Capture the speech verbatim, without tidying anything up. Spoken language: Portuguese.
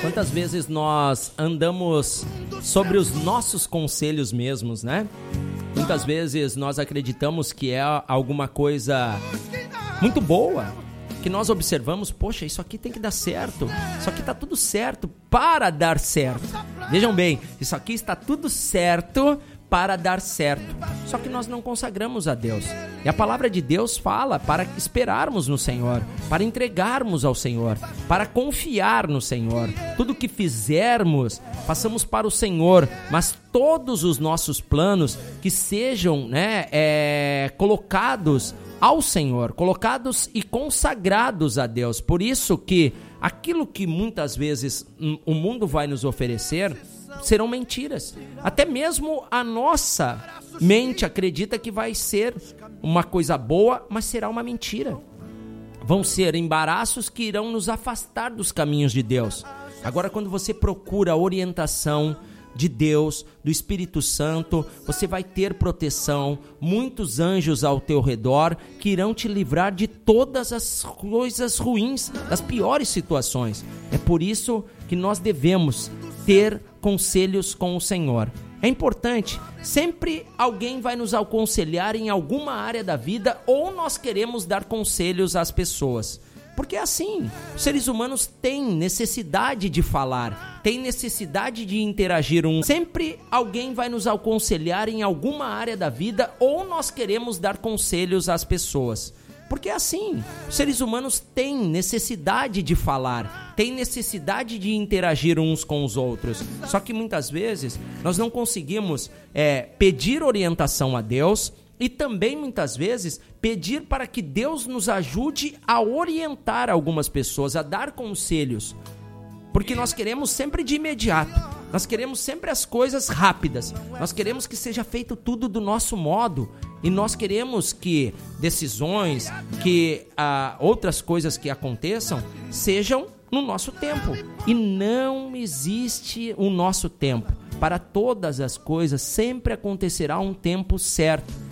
Quantas vezes nós andamos sobre os nossos conselhos mesmos, né? Muitas vezes nós acreditamos que é alguma coisa muito boa, que nós observamos, poxa, isso aqui tem que dar certo, isso aqui está tudo certo para dar certo. Vejam bem, isso aqui está tudo certo para dar certo. Só que nós não consagramos a Deus. E a palavra de Deus fala para esperarmos no Senhor, para entregarmos ao Senhor, para confiar no Senhor. Tudo que fizermos, façamos para o Senhor, mas todos os nossos planos que sejam, né, é, colocados ao Senhor, colocados e consagrados a Deus. Por isso que aquilo que muitas vezes o mundo vai nos oferecer serão mentiras. Até mesmo a nossa mente acredita que vai ser uma coisa boa, mas será uma mentira. Vão ser embaraços que irão nos afastar dos caminhos de Deus. Agora, quando você procura a orientação de Deus, do Espírito Santo, você vai ter proteção, muitos anjos ao teu redor que irão te livrar de todas as coisas ruins, das piores situações. É por isso que nós devemos ter conselhos com o Senhor. É importante, sempre alguém vai nos aconselhar em alguma área da vida ou nós queremos dar conselhos às pessoas. Porque é assim, os seres humanos têm necessidade de falar, têm necessidade de interagir. Um. Sempre alguém vai nos aconselhar em alguma área da vida ou nós queremos dar conselhos às pessoas. Porque é assim, os seres humanos têm necessidade de falar, têm necessidade de interagir uns com os outros. Só que muitas vezes nós não conseguimos é, pedir orientação a Deus e também muitas vezes pedir para que Deus nos ajude a orientar algumas pessoas, a dar conselhos. Porque nós queremos sempre de imediato, nós queremos sempre as coisas rápidas, nós queremos que seja feito tudo do nosso modo. E nós queremos que decisões, que ah, outras coisas que aconteçam, sejam no nosso tempo. E não existe o nosso tempo. Para todas as coisas sempre acontecerá um tempo certo.